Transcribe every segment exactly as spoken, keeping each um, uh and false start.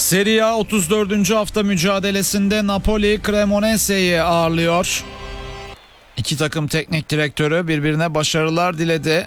Serie A otuz dördüncü hafta mücadelesinde Napoli Cremonese'yi ağırlıyor. İki takım teknik direktörü birbirine başarılar diledi.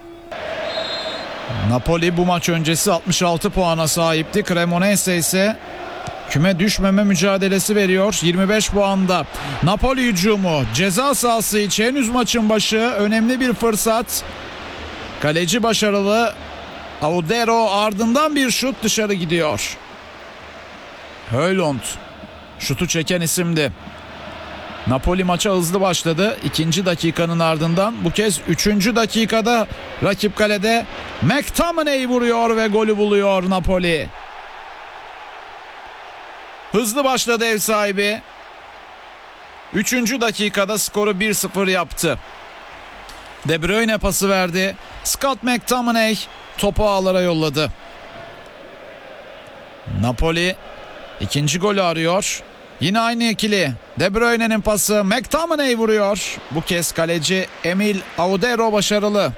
Napoli bu maç öncesi altmış altı puana sahipti. Cremonese ise küme düşmeme mücadelesi veriyor. yirmi beş puanda. Napoli hücumu ceza sahası içi, henüz maçın başı, önemli bir fırsat. Kaleci başarılı. Audero, ardından bir şut dışarı gidiyor. Højlund şutu çeken isimdi. Napoli maça hızlı başladı. İkinci dakikanın ardından bu kez üçüncü dakikada rakip kalede McTominay vuruyor ve golü buluyor Napoli. Hızlı başladı ev sahibi. Üçüncü dakikada skoru bir sıfır yaptı. De Bruyne pası verdi. Scott McTominay topu ağlara yolladı. Napoli ikinci golü arıyor. Yine aynı ikili. De Bruyne'nin pası, McTominay vuruyor. Bu kez kaleci Emil Audero başarılı.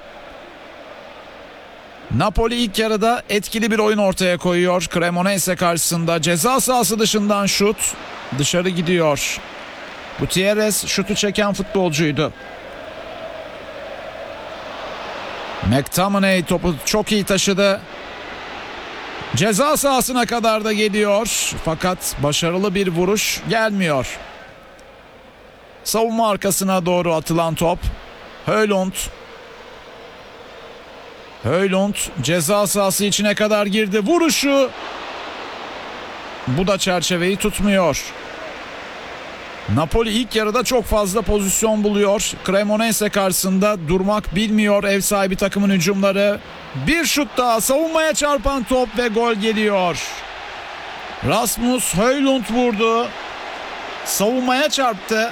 Napoli ilk yarıda etkili bir oyun ortaya koyuyor. Cremonese karşısında ceza sahası dışından şut dışarı gidiyor. Gutierrez şutu çeken futbolcuydu. McTominay topu çok iyi taşıdı. Ceza sahasına kadar da geliyor. Fakat başarılı bir vuruş gelmiyor. Savunma arkasına doğru atılan top. Højlund. Højlund ceza sahası içine kadar girdi. Vuruşu. Bu da çerçeveyi tutmuyor. Napoli ilk yarıda çok fazla pozisyon buluyor. Cremonese karşısında durmak bilmiyor ev sahibi takımın hücumları. Bir şut daha, savunmaya çarpan top ve gol geliyor. Rasmus Højlund vurdu. Savunmaya çarptı.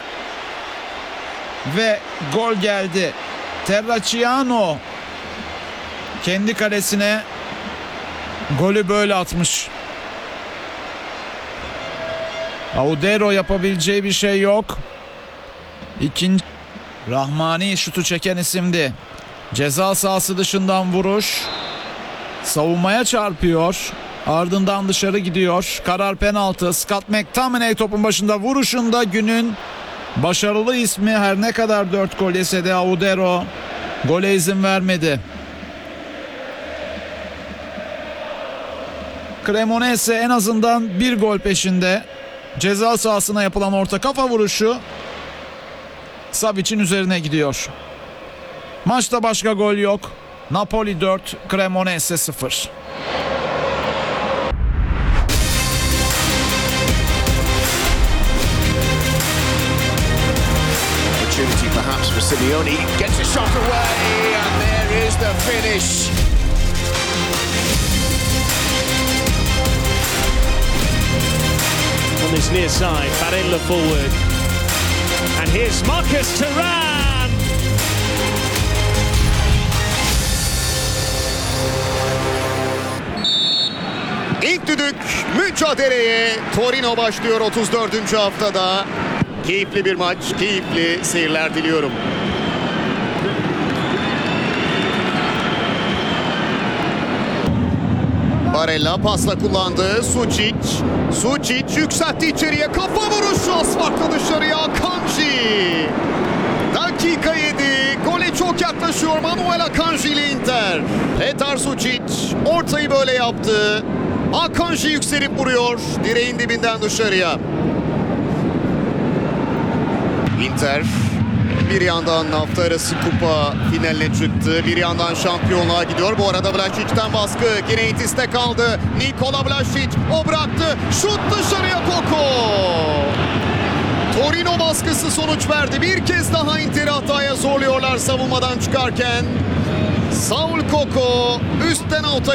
Ve gol geldi. Terracciano kendi kalesine golü böyle atmış. Audero yapabileceği bir şey yok. İkinci Rahmani şutu çeken isimdi. Ceza sahası dışından vuruş. Savunmaya çarpıyor. Ardından dışarı gidiyor. Karar penaltı. Scott McTominay topun başında, vuruşunda günün başarılı ismi. Her ne kadar dört gol yese de Audero gole izin vermedi. Cremonese en azından bir gol peşinde. Ceza sahasına yapılan orta kafa vuruşu Savic'in üzerine gidiyor. Maçta başka gol yok. Napoli dört, Cremonese sıfır. Opportunity perhaps for Simeone. Gets a shot away and there is the finish. On this near side, Barella forward. And here's Marcus Thuram. İlk düdük mücadeleye Torino başlıyor otuz dördüncü haftada. Keyifli bir maç, keyifli seyirler diliyorum. Barella pasla kullandı. Sučić. Sučić yükseltti içeriye. Kafa vuruşu asfaltla dışarıya. Akanji. Dakika yedi. Gole çok yaklaşıyor Manuel Akanji ile Inter. Petar Sučić ortayı böyle yaptı. Akanji yükselip vuruyor. Direğin dibinden dışarıya. Inter bir yandan hafta arası kupa finaline çıktı. Bir yandan şampiyonluğa gidiyor. Bu arada Vlašic'ten baskı. Gineitis'te kaldı. Nikola Vlašić o bıraktı. Şut dışarıya, Koko. Torino baskısı sonuç verdi. Bir kez daha Inter'i hataya zorluyorlar savunmadan çıkarken. Saul Koko üstten alta